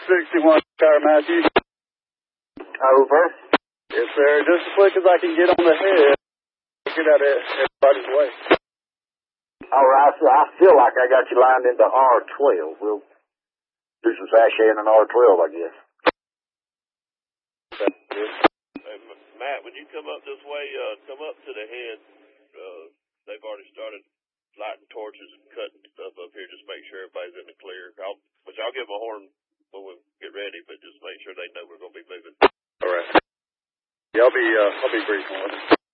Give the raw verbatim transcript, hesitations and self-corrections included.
sixty-one, Car Matthew. Over. Yes, sir. Just as quick as I can get on the head. Get out of everybody's way. All right, so I feel like I got you lined into R twelve. We'll do some sashaying in R twelve, I guess. Hey, Matt, when you come up this way, uh, come up to the head. Uh, they've already started lighting torches and cutting stuff up here. Just make sure everybody's in the clear. I'll, which I'll give them a horn when we get ready, but just make sure they know we're going to be moving. All right. Yeah, I'll be, uh, I'll be brief on it.